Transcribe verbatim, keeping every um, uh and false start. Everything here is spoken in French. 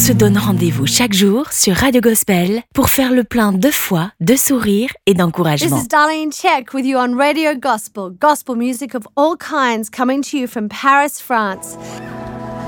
se donne rendez-vous chaque jour sur Radio Gospel pour faire le plein de foi, de sourire et d'encouragement. This is Darlene Check with you on Radio Gospel, gospel music of all kinds coming to you from Paris, France.